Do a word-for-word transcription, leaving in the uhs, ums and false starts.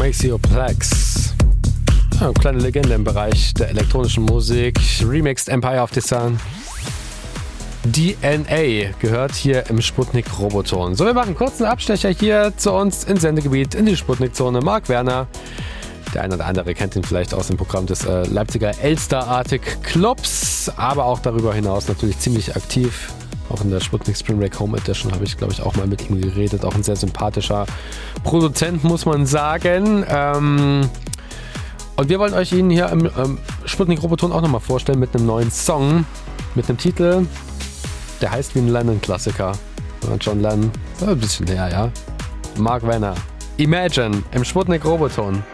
Maceo Plex. Ja, eine kleine Legende im Bereich der elektronischen Musik. Remixed Empire of the Sun. D N A gehört hier im Sputnik Roboton. So, wir machen einen kurzen Abstecher hier zu uns ins Sendegebiet, in die Sputnik-Zone. Marc Werner, der eine oder andere kennt ihn vielleicht aus dem Programm des äh, Leipziger Elster-Artig Clubs, aber auch darüber hinaus natürlich ziemlich aktiv. Auch in der Sputnik Spring Break Home Edition habe ich, glaube ich, auch mal mit ihm geredet. Auch ein sehr sympathischer Produzent, muss man sagen. Ähm, und wir wollen euch ihn hier im ähm, Sputnik Roboton auch nochmal vorstellen mit einem neuen Song, mit einem Titel, der heißt wie ein Lennon-Klassiker. John Lennon, ein bisschen her, ja. Marc Werner. Imagine im Sputnik Roboton.